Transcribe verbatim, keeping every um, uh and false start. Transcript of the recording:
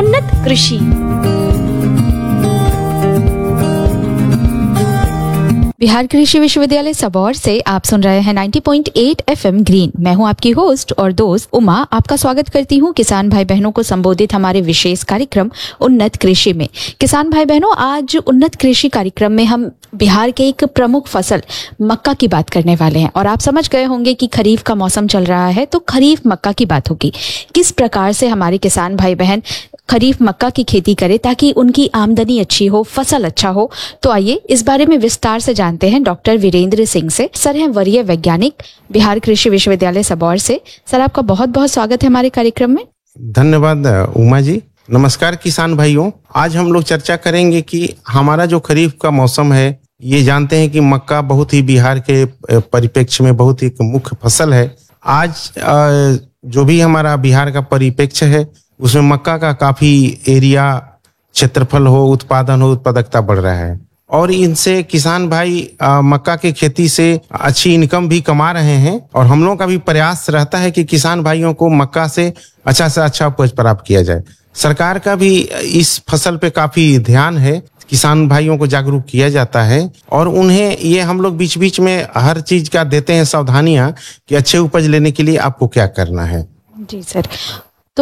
उन्नत कृषि। बिहार कृषि विश्वविद्यालय सबौर से आप सुन रहे हैं नब्बे पॉइंट आठ एफएम ग्रीन। मैं हूं आपकी होस्ट और दोस्त उमा। आपका स्वागत करती हूं किसान भाई बहनों को संबोधित हमारे विशेष कार्यक्रम उन्नत कृषि में। किसान भाई बहनों, आज उन्नत कृषि कार्यक्रम में हम बिहार के एक प्रमुख फसल मक्का की बात करने वाले हैं। और आप समझ गए होंगे कि खरीफ का मौसम चल रहा है तो खरीफ मक्का की बात होगी। किस प्रकार से हमारे किसान भाई बहन खरीफ मक्का की खेती करें ताकि उनकी आमदनी अच्छी हो, फसल अच्छा हो। तो आइए इस बारे में विस्तार से जानते हैं डॉक्टर वीरेंद्र सिंह से। सर हैं वरीय वैज्ञानिक, बिहार कृषि विश्वविद्यालय सबौर से। सर, आपका बहुत बहुत स्वागत है हमारे कार्यक्रम में। धन्यवाद उमा जी। नमस्कार किसान भाइयों। आज हम लोग चर्चा करेंगे कि हमारा जो खरीफ का मौसम है, ये जानते हैं कि मक्का बहुत ही बिहार के परिप्रेक्ष्य में बहुत ही मुख्य फसल है। आज जो भी हमारा बिहार का परिप्रेक्ष्य है उसमें मक्का का काफी एरिया, क्षेत्रफल हो, उत्पादन हो, उत्पादकता बढ़ रहा है और इनसे किसान भाई आ, मक्का की खेती से अच्छी इनकम भी कमा रहे हैं। और हम लोगों का भी प्रयास रहता है कि किसान भाइयों को मक्का से अच्छा से अच्छा उपज प्राप्त किया जाए। सरकार का भी इस फसल पे काफी ध्यान है, किसान भाइयों को जागरूक किया जाता है और उन्हें ये हम लोग बीच बीच में हर चीज का देते हैं सावधानियां कि अच्छे उपज लेने के लिए आपको क्या करना है। जी सर।